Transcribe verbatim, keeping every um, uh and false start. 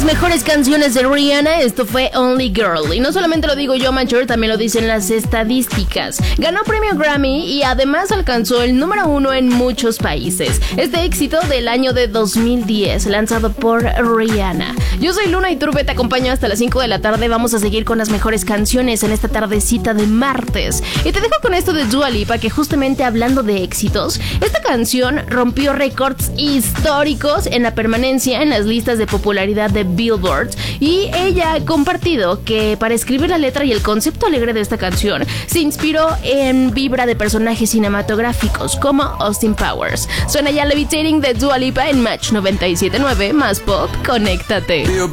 mejores canciones de Rihanna, esto fue Only Girl. Y no solamente lo digo yo, Manchur, también lo dicen las estadísticas. Ganó premio Grammy y además alcanzó el número uno en muchos países. Este éxito del año de dos mil diez, lanzado por Rihanna. Yo soy Luna y Turbe, te acompaño hasta las cinco de la tarde. Vamos a seguir con las mejores canciones en esta tardecita de martes. Y te dejo con esto de Dua Lipa, que justamente hablando de éxitos, esta canción rompió récords históricos en la permanencia en las listas de popularidad de Billboard, y ella ha compartido que para escribir la letra y el concepto alegre de esta canción se inspiró en vibra de personajes cinematográficos como Austin Powers. Suena ya Levitating de Dua Lipa en Match noventa y siete punto nueve, más pop, conéctate.